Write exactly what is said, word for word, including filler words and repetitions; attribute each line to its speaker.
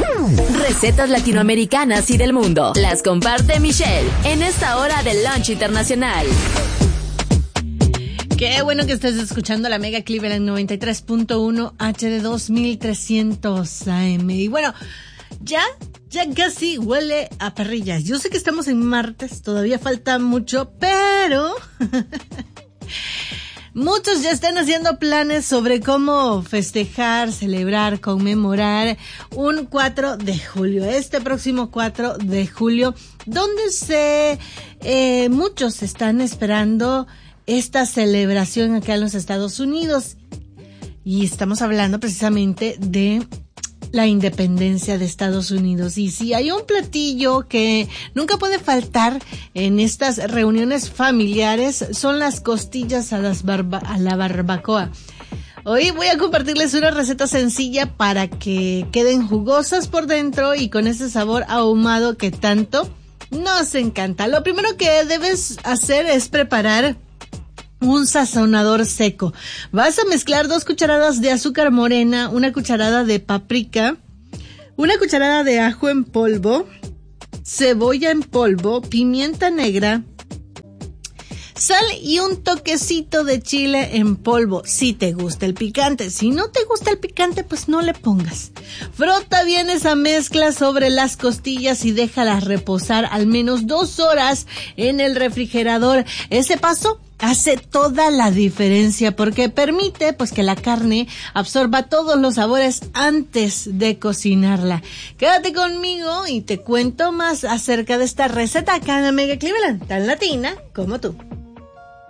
Speaker 1: Recetas latinoamericanas y del mundo. Las comparte Michelle en esta hora del Lunch Internacional.
Speaker 2: Qué bueno que estés escuchando la Mega Cleveland noventa y tres punto uno H D dos mil trescientos A M. Y bueno, ya, ya casi huele a parrillas. Yo sé que estamos en martes, todavía falta mucho, pero muchos ya están haciendo planes sobre cómo festejar, celebrar, conmemorar un cuatro de julio, este próximo cuatro de julio, donde se, eh, muchos están esperando esta celebración acá en los Estados Unidos. Y estamos hablando precisamente de la independencia de Estados Unidos. Y si hay un platillo que nunca puede faltar en estas reuniones familiares, son las costillas a, las barba- a la barbacoa. Hoy voy a compartirles una receta sencilla para que queden jugosas por dentro y con ese sabor ahumado que tanto nos encanta. Lo primero que debes hacer es preparar un sazonador seco. Vas a mezclar dos cucharadas de azúcar morena, una cucharada de paprika, una cucharada de ajo en polvo, cebolla en polvo, pimienta negra, sal y un toquecito de chile en polvo, si te gusta el picante. Si no te gusta el picante, pues no le pongas. Frota bien esa mezcla sobre las costillas y déjalas reposar al menos dos horas en el refrigerador. Ese paso hace toda la diferencia porque permite pues que la carne absorba todos los sabores antes de cocinarla. Quédate conmigo y te cuento más acerca de esta receta acá en la Mega Cleveland, tan latina como tú.